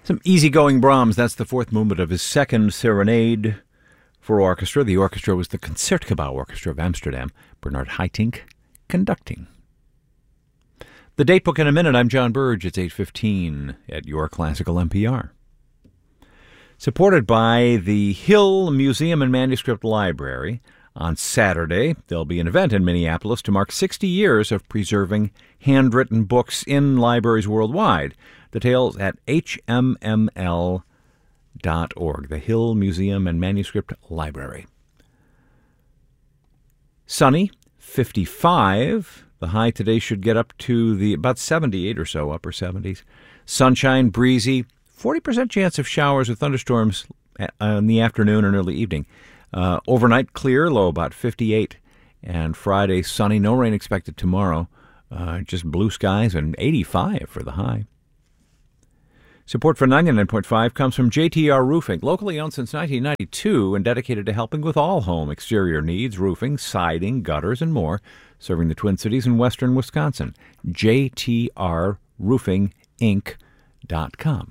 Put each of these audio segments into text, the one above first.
Some easygoing Brahms. That's the fourth movement of his second serenade for orchestra. The orchestra was the Concertgebouw Orchestra of Amsterdam. Bernard Haitink conducting. The date book in a minute. I'm John Burge. It's 8:15 at your classical NPR. Supported by the Hill Museum and Manuscript Library, on Saturday there'll be an event in Minneapolis to mark 60 years of preserving handwritten books in libraries worldwide. Details at hmml.org, the Hill Museum and Manuscript Library. Sunny, 55. The high today should get up to about 78 or so, upper 70s. Sunshine, breezy, 40% chance of showers or thunderstorms in the afternoon and early evening. Overnight clear, low about 58. And Friday, sunny, no rain expected tomorrow. Just blue skies and 85 for the high. Support for 99.5 comes from JTR Roofing, locally owned since 1992 and dedicated to helping with all home exterior needs, roofing, siding, gutters, and more, serving the Twin Cities and western Wisconsin. JTRRoofingInc.com.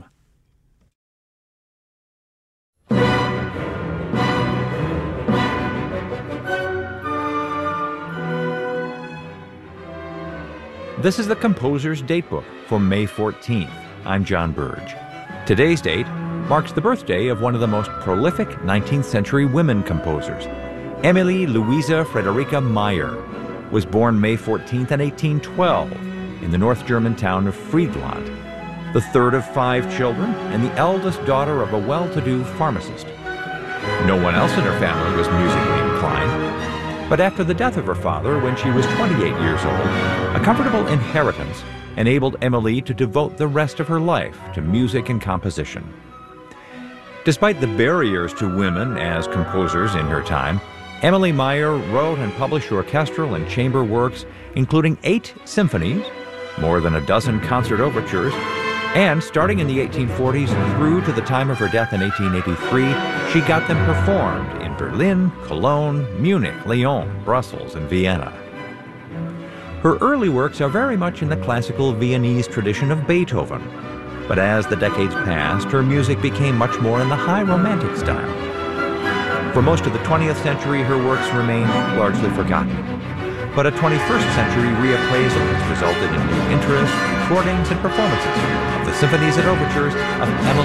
This is the Composer's Datebook for May 14th. I'm John Burge. Today's date marks the birthday of one of the most prolific 19th century women composers. Emilie Louisa Friederike Meyer was born May 14th in 1812 in the North German town of Friedland, the third of 5 children and the eldest daughter of a well-to-do pharmacist. No one else in her family was musically inclined, but after the death of her father when she was 28 years old, a comfortable inheritance enabled Emilie to devote the rest of her life to music and composition. Despite the barriers to women as composers in her time, Emilie Meyer wrote and published orchestral and chamber works, including 8 symphonies, more than a dozen concert overtures, and starting in the 1840s through to the time of her death in 1883, she got them performed in Berlin, Cologne, Munich, Lyon, Brussels, and Vienna. Her early works are very much in the classical Viennese tradition of Beethoven, but as the decades passed, her music became much more in the high romantic style. For most of the 20th century, her works remained largely forgotten, but a 21st century reappraisal has resulted in new interests, recordings, and performances of the symphonies and overtures of Emilie